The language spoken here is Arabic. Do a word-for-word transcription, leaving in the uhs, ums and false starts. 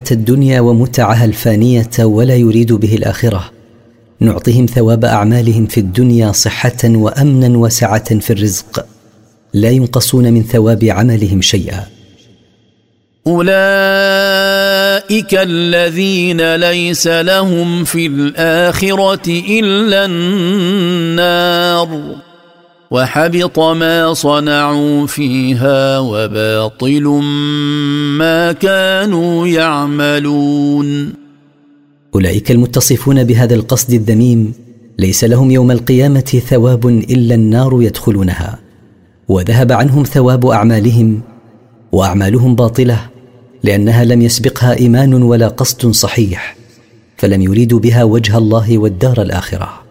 الدنيا ومتعها الفانية ولا يريد به الآخرة، نعطيهم ثواب أعمالهم في الدنيا صحة وأمنا وسعة في الرزق، لا ينقصون من ثواب عملهم شيئا. أولئك الذين ليس لهم في الآخرة إلا النار وحبط ما صنعوا فيها وباطل ما كانوا يعملون. أولئك المتصفون بهذا القصد الذميم ليس لهم يوم القيامة ثواب إلا النار يدخلونها، وذهب عنهم ثواب أعمالهم، وأعمالهم باطلة لأنها لم يسبقها إيمان ولا قصد صحيح، فلم يريدوا بها وجه الله والدار الآخرة.